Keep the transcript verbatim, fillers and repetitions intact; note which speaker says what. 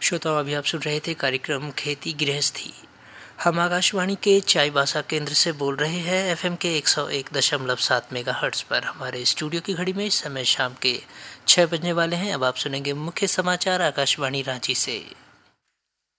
Speaker 1: श्रोताओं, अभी आप सुन रहे थे कार्यक्रम खेती गृहस्थी। हम आकाशवाणी के चाईबासा केंद्र से बोल रहे हैं एफएम के एक सौ एक दशमलव सात मेगाहर्ट्ज़ पर। हमारे स्टूडियो की घड़ी में इस समय शाम के छः बजने वाले हैं। अब आप सुनेंगे मुख्य समाचार आकाशवाणी रांची से।